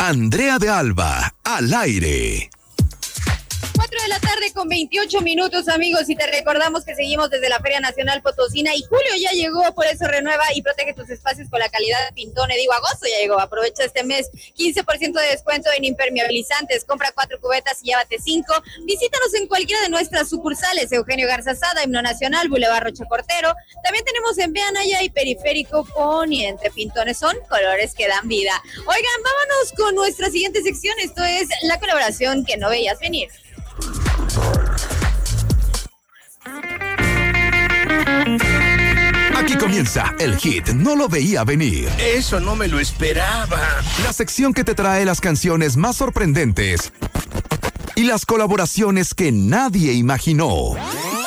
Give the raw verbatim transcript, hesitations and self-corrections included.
Andrea de Alba, al aire. cuatro de la tarde con veintiocho minutos, amigos, y te recordamos que seguimos desde la Feria Nacional Potosina y julio ya llegó, por eso renueva y protege tus espacios con la calidad de Pintone. Digo, agosto ya llegó, aprovecha este mes, quince por ciento de descuento en impermeabilizantes, compra cuatro cubetas y llévate cinco. Visítanos en cualquiera de nuestras sucursales, Eugenio Garza Sada, Himno Nacional, Boulevard Rocha Cortero. También tenemos en Veanaya y Periférico Poniente. Pintones son colores que dan vida. Oigan, vámonos con nuestra siguiente sección, esto es la colaboración que no veías venir. Aquí comienza el hit No lo veía venir. Eso no me lo esperaba. La sección que te trae las canciones más sorprendentes y las colaboraciones que nadie imaginó.